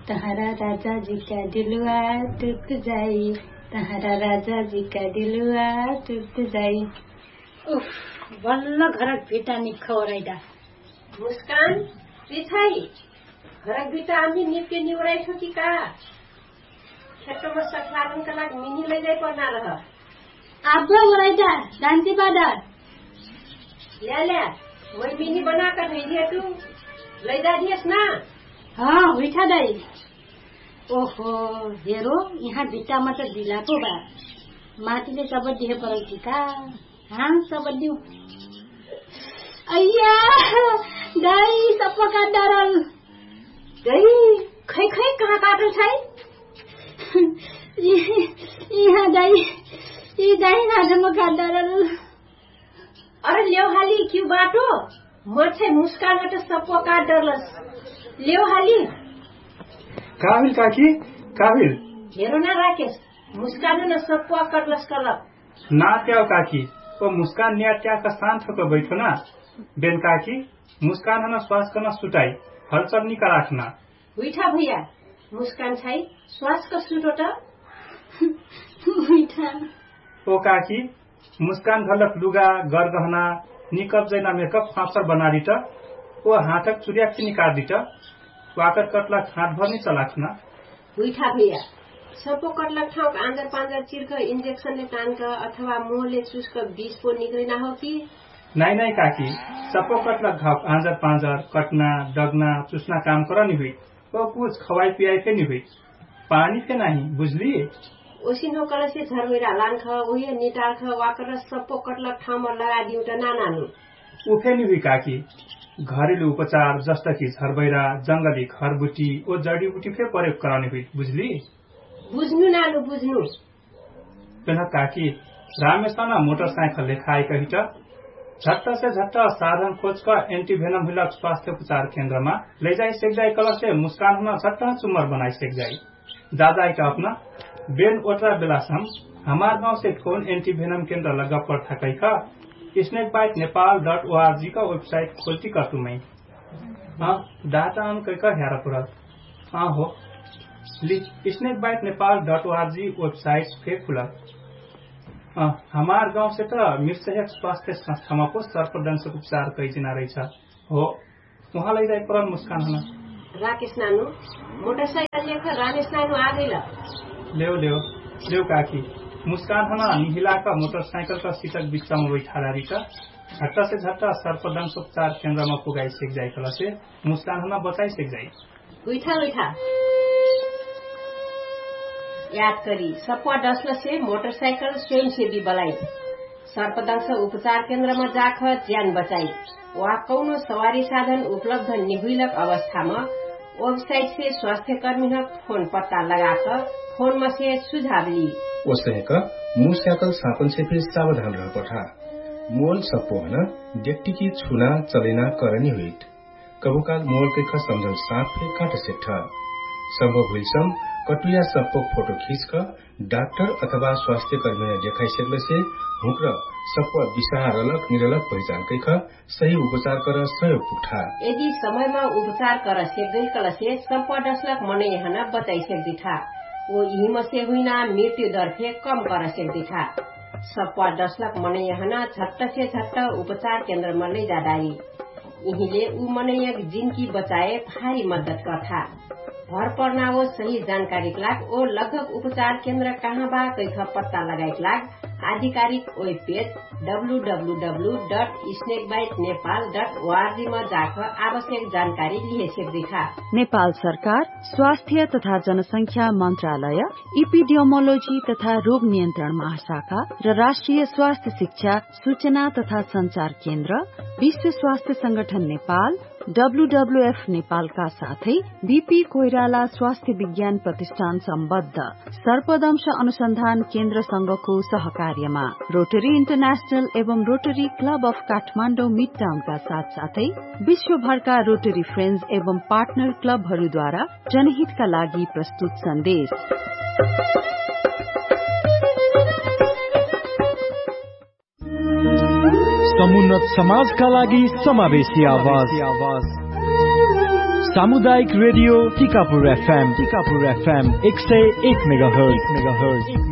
तहरा राजा जी का दिलवा टूट जाई, तहरा राजा जी का दिलवा टूट जाई। उफ, बल्ल घरक भिटा निखौराइदा। मुस्कान पिछाई घरक भिटा आम्ही निप्के निउराइ छौ कि का? खेतोमा सखलानका लागि मिनी लैजाइ पर्ना रह। आब्बा ओराइदा जान्ती बादर। ल्या वही मिनी बनाकर भेजिए तू लैजा दिएस ना। हाँ हुइठा दाई। ओहो हेरो यहाँ भिट्टामा त दिला पो बा। माटीले सब दिए परौती का? हाँ सब दिउ। अय्या दाई सप्पा काट्दारल। दाई खै कहाँ काट्नु छै? यहाँ दाई ई दाई नाजमा काट्दारल। अरे ल्याउहाली क्यू बाटो म चाहिँ मुस्कानबाट सप्पो काट्दरलस। ल्याउहाली काबिल काकी काबिल हेरो न राकेश मुस्कान न सप्पो कटलस कलप ना त्याव काकी ओ मुस्कान निया त्या का शांत होकर बैठो ना। बेन काकी मुस्कान न श्वास करना सुटाई हलचल निका राखना। उठा भैया मुस्कान छै श्वास का सुटो त उठा। ओ काकी मुस्कान घलक लुगा गरगहना निकप जैना मेकअप फाफर बनारी त ओ हाथक चुरिया निकाल दी त वाकर कटलक हाथ भर नहीं चलाखना। उठा भैया सप्पो कटलक ठाउँ आंजर पांजर चिर्क इंजेक्सनले तानक अथवा मुहले चुस्क विष पो निक्लिना हो कि? नहीं काकी सप्पो कटलक घाव आंजर पांजर कटना डगना चुस्ना काम कर नहीं हुई। वो कुछ खवाई पियाई के नहीं हुई पानी के नहीं बुझली। ओसिनो कलसे झरवेरा लानख उहे निटाल्ख वाकर सप्पो कटलक ठाउँमा लगा दिउ त नानानु। उफे नहीं हुई काकी घरेलु उपचार जस्ता कि झरबैरा जंगली खरबुटी ओ जड़ीबुटी फे प्रयोग कराने हुई बुझली। बुझ्नु नानु बुझ्नु। पेना काकी रामेशना मोटरसाइकल लेखाई कही त झट्ट से झट्ट साधन खोज का एंटीवेनम हिलक स्वास्थ्य उपचार केंद्र में ले जाई सेक जाई कल से मुस्कान होना झट्ट चुमर बनाई सेक जाई दादा का अपना बेन ओटरा बेलासम हमार गांव से कौन एंटीवेनम केंद्र लगा पड़ता कही का snakebitenepal.org का वेबसाइट खोलती का तुम्हें। हाँ डाटा हम कई का हेरा पूरा। हाँ हो snakebitenepal.org वेबसाइट फे खुला। हमार गांव से तो मिर्सहक स्वास्थ्य संस्था में को सर्पदंश उपचार कई जना रही था हो वहाँ ले जाए पर मुस्कान होना। राकेश नानु मोटरसाइकल लेकर रामेश नानु आ गई लेव काकी मुस्कान होना निहिला का मोटरसाइकिल का सीटक बिच्चा में बैठा रही था झट्ट से झट्ट सर्पदंश उपचार केंद्र में पुगाई सेक जाए कल से मुस्कान होना बचाई सेक जाए। उठा याद करी सप्पा डसला से मोटरसाइकिल स्वयंसेवी बलाई सर्पदंश उपचार केंद्र में जाख ज्यान बचाई वा कौनो सवारी साधन उपलब्ध निहुइलक अवस्था में वेबसाइट से स्वास्थ्य कर्मी फोन पत्ता लगाकर फोन में से सुझाव ली। उसका मुस्याकल सापन से फिर सावधान रह पठा मोल सप्पो है व्यक्ति की छुना चलेना करनी हुई कबूकाल मोल के खा समझन साफ फिर काट से संभव हुई सम कटुया सप्पो फोटो खींच कर डॉक्टर अथवा स्वास्थ्य कर्मी ने देखाई सकले से हुक्र सप्पो विषार अलग निरलग पहचान के सही उपचार कर सहयोग पुठा। यदि समय में उपचार कर सेक्दै कल से सप्पो डसलक मने यहाँ बचाई सेक्दी था वो यही से हुईना मृत्यु दर फे कम कर सकती था। सप्पा डसलक मने यहाँ झट्ट से झट्ट उपचार केंद्र में ले जादाई यहीले ऊ मने जिनकी बचाए भारी मदद कर था। भर पर्ना वो सही जानकारी लाग ओ लगभग उपचार केंद्र कहाँ बा कैख पत्ता लगाई लाग आधिकारिक वेब पेज www.snakebitenepal.org में जाकर आवश्यक जानकारी लिए सकती था। नेपाल सरकार स्वास्थ्य तथा जनसंख्या मंत्रालय इपिडियोमोलोजी तथा रोग नियन्त्रण महाशाखा र राष्ट्रिय स्वास्थ्य शिक्षा सूचना तथा संचार केन्द्र विश्व स्वास्थ्य संगठन नेपाल WWF नेपालका साथै बीपी कोइराला स्वास्थ्य विज्ञान प्रतिष्ठान सम्बद्ध सर्पदंश अनुसन्धान केन्द्र संघको सहकार्यमा रोटरी इन्टरनेशनल एवं rotary club of Kathmandu mid टाउनका साथसाथै विश्वभरका रोटरी फ्रेन्ड्स एवं पार्टनर क्लबहरूद्वारा जनहितका लागि प्रस्तुत सन्देश। समुन्नत समाजका लागि समावेशी आवाज सामुदायिक रेडियो टिकापुर FM 101 मेगाहर्ज